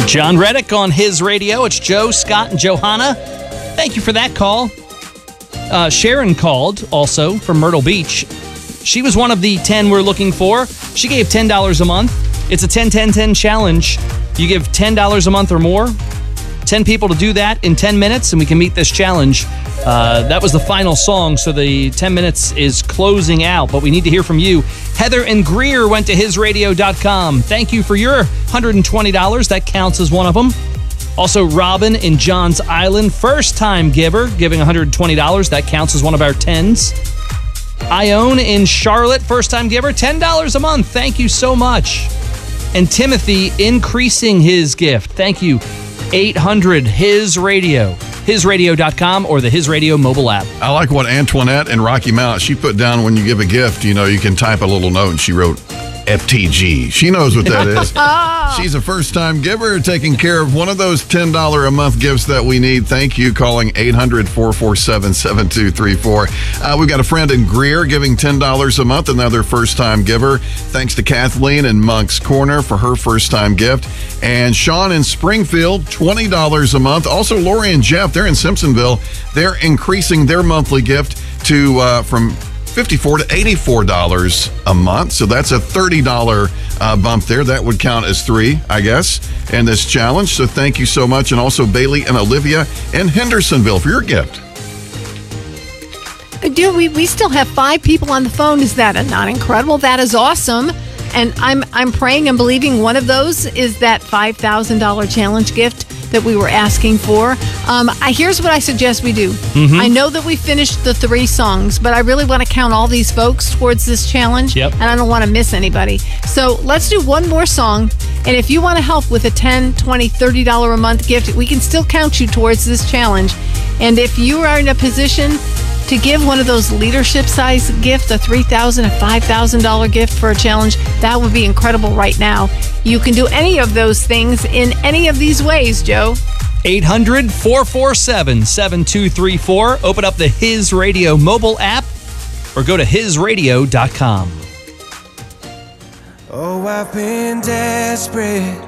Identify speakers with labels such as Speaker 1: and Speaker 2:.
Speaker 1: John Reddick on his radio. It's Joe, Scott, and Johanna. Thank you for that call. Sharon called also from Myrtle Beach. She was one of the 10 we're looking for. She gave $10 a month. It's a 10-10-10 challenge. You give $10 a month or more, 10 people to do that in 10 minutes, and we can meet this challenge. That was the final song, so the 10 minutes is closing out, but we need to hear from you. Heather and Greer went to hisradio.com. Thank you for your $120. That counts as one of them. Also, Robin in Johns Island, first-time giver, giving $120. That counts as one of our 10s. Ione in Charlotte, first-time giver, $10 a month. Thank you so much. And Timothy increasing his gift. Thank you. 800 His Radio. HisRadio.com or the His Radio mobile app.
Speaker 2: I like what Antoinette in Rocky Mount, she put down when you give a gift, you can type a little note, and she wrote FTG. She knows what that is. She's a first-time giver, taking care of one of those $10 a month gifts that we need. Thank you. Calling 800-447-7234. We've got a friend in Greer giving $10 a month, another first-time giver. Thanks to Kathleen in Monk's Corner for her first-time gift. And Sean in Springfield, $20 a month. Also, Lori and Jeff, they're in Simpsonville. They're increasing their monthly gift to from $54 to $84 a month. So that's a $30 bump there. That would count as 3, I guess, in this challenge. So thank you so much. And also Bailey and Olivia in Hendersonville for your gift.
Speaker 3: Dear, we still have 5 people on the phone. Is that not incredible? That is awesome. And I'm praying and believing one of those is that $5,000 challenge gift that we were asking for. Here's what I suggest we do. I know that we finished the 3 songs, but I really want to count all these folks towards this challenge.
Speaker 1: Yep.
Speaker 3: And I don't want to miss anybody. So let's do one more song. And if you want to help with a $10, $20, $30 a month gift, we can still count you towards this challenge. And if you are in a position to give one of those leadership size gifts, a $3,000, a $5,000 gift for a challenge, that would be incredible right now. You can do any of those things in any of these ways, Joe.
Speaker 1: 800-447-7234. Open up the His Radio mobile app or go to hisradio.com.
Speaker 4: Oh, I've been desperate